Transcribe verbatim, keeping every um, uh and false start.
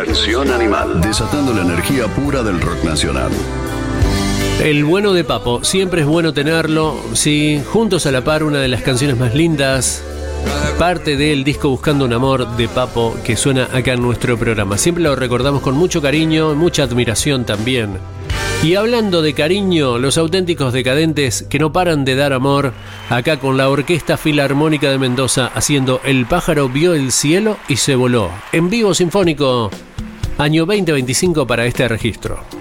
Reacción Animal, desatando la energía pura del rock nacional. El bueno de Papo, siempre es bueno tenerlo. Sí, Juntos a la Par, una de las canciones más lindas, parte del disco Buscando un Amor de Papo, que suena acá en nuestro programa. Siempre lo recordamos con mucho cariño y mucha admiración también. Y hablando de cariño, los Auténticos Decadentes, que no paran de dar amor, acá con la Orquesta Filarmónica de Mendoza haciendo El pájaro vio el cielo y se voló. En vivo sinfónico, año veinte veinticinco para este registro.